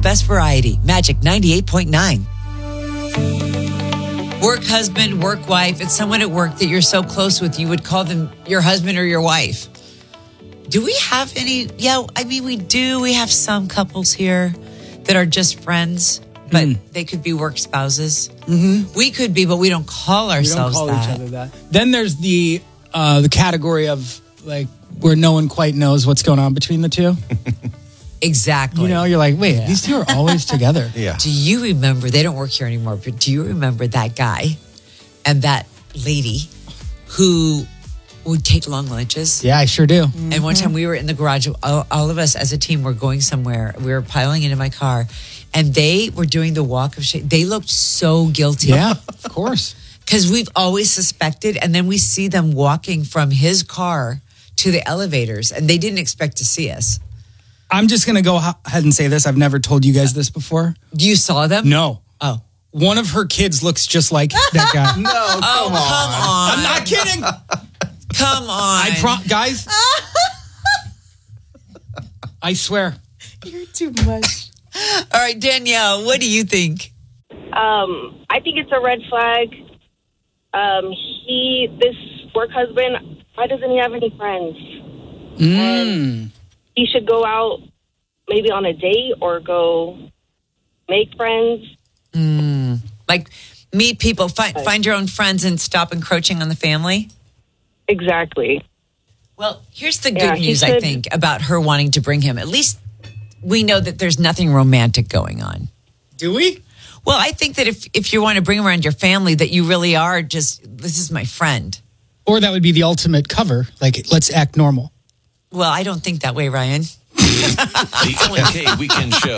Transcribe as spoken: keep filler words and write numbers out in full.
best variety. Magic ninety-eight point nine. Work husband, work wife. It's someone at work that you're so close with, you would call them your husband or your wife. Do we have any? Yeah, I mean, we do. We have some couples here that are just friends, but mm. they could be work spouses. Mm-hmm. We could be, but we don't call ourselves we don't call that. each other that. Then there's the uh, the category of like where no one quite knows what's going on between the two. Exactly. You know, you're like, wait, yeah. these two are always together. Yeah. Do you remember, they don't work here anymore, but do you remember that guy and that lady who would take long lunches? Yeah, I sure do. Mm-hmm. And one time we were in the garage, all, all of us as a team were going somewhere. We were piling into my car and they were doing the walk of shame. They looked so guilty. Yeah, of course. Because we've always suspected, and then we see them walking from his car to the elevators and they didn't expect to see us. I'm just going to go ahead and say this. I've never told you guys this before. You saw them? No. Oh. One of her kids looks just like that guy. No, come, oh, on. come on. I'm not kidding. Come on. I pro- guys. I swear. You're too much. All right, Danielle, what do you think? Um, I think it's a red flag. Um, he, this work husband, why doesn't he have any friends? Mm. He should go out maybe on a date or go make friends. Mm. Like meet people, find, find your own friends and stop encroaching on the family? Exactly. Well, here's the good yeah, news, should, I think, about her wanting to bring him. At least we know that there's nothing romantic going on. Do we? Well, I think that if, if you want to bring him around your family, that you really are just, this is my friend. Or that would be the ultimate cover. Like, let's act normal. Well, I don't think that way, Ryan. The Ellen K Weekend Show.